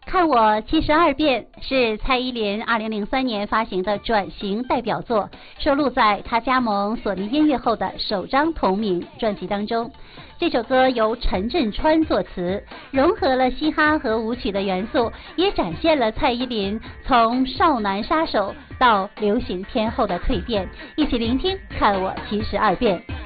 看我72变是蔡依林2003年发行的转型代表作，收录在她加盟索尼音乐后的首张同名专辑当中。这首歌由陈振川作词，融合了嘻哈和舞曲的元素，也展现了蔡依林从少男杀手到流行天后的蜕变。一起聆听看我72变。